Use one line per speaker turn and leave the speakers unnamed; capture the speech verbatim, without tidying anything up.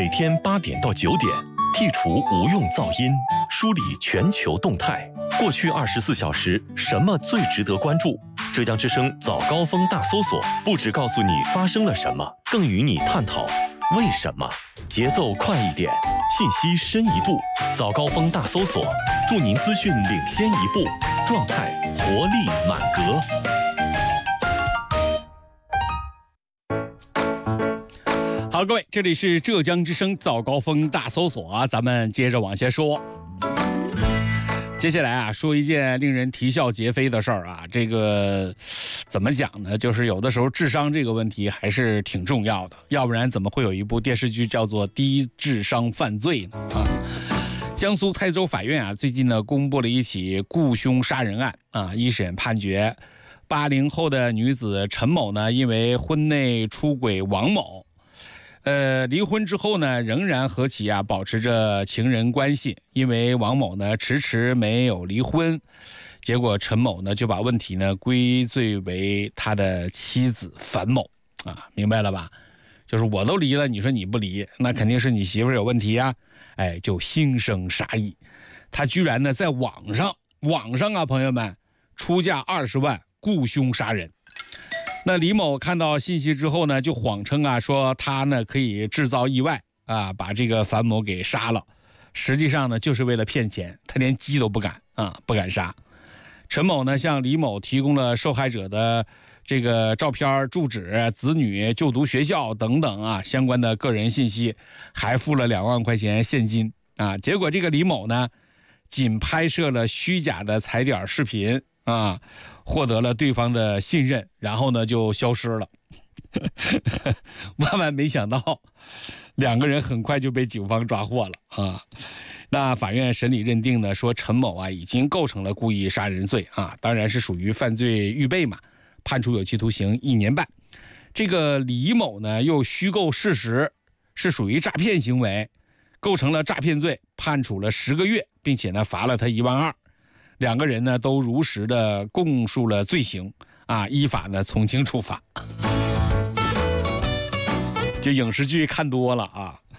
每天八点到九点，剔除无用噪音，梳理全球动态。过去二十四小时，什么最值得关注？浙江之声早高峰大搜索，不只告诉你发生了什么，更与你探讨为什么。节奏快一点，信息深一度。早高峰大搜索，祝您资讯领先一步，状态活力满格。
好，各位，这里是浙江之声早高峰大搜索啊，咱们接着往下说。接下来啊，说一件令人啼笑皆非的事儿啊，这个怎么讲呢？就是有的时候智商这个问题还是挺重要的，要不然怎么会有一部电视剧叫做《低智商犯罪》呢？啊，江苏泰州法院啊，最近呢公布了一起雇凶杀人案啊，一审判决，八零后的女子陈某呢，因为婚内出轨王某。呃，离婚之后呢，仍然和其啊保持着情人关系，因为王某呢迟迟没有离婚，结果陈某呢就把问题呢归罪为他的妻子樊某啊，明白了吧？就是我都离了，你说你不离，那肯定是你媳妇有问题啊，哎，就心生杀意，他居然呢在网上网上啊，朋友们出价二十万雇凶杀人。那李某看到信息之后呢，就谎称啊说他呢可以制造意外啊，把这个樊某给杀了。实际上呢，就是为了骗钱，他连鸡都不敢啊，不敢杀。陈某呢向李某提供了受害者的这个照片、住址、子女就读学校等等啊相关的个人信息，还付了两万块钱现金啊。结果这个李某呢，仅拍摄了虚假的踩点视频啊。获得了对方的信任，然后呢就消失了。万万没想到，两个人很快就被警方抓获了啊！那法院审理认定呢，说陈某啊已经构成了故意杀人罪啊，当然是属于犯罪预备嘛，判处有期徒刑一年半。这个李某呢又虚构事实，是属于诈骗行为，构成了诈骗罪，判处了十个月，并且呢罚了他一万二。两个人呢都如实的供述了罪行啊，依法呢从轻处罚。就影视剧看多了啊，